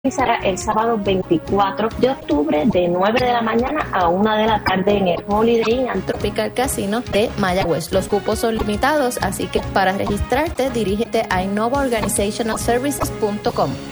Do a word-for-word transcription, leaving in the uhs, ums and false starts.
realizará el sábado veinticuatro de octubre de nueve de la mañana a una de la tarde en el Holiday Inn and Tropical Casino de Mayagüez. Los cupos son limitados, así que para registrarte dirígete a innova organizational services punto com.